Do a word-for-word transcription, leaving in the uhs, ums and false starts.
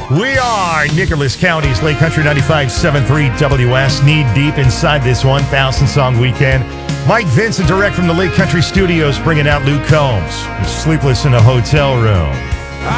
We are Nicholas County's Lake Country ninety-five point seven three W S, knee deep inside this one thousand song weekend. Mike Vincent, direct from the Lake Country studios, bringing out Luke Combs, sleepless in a hotel room.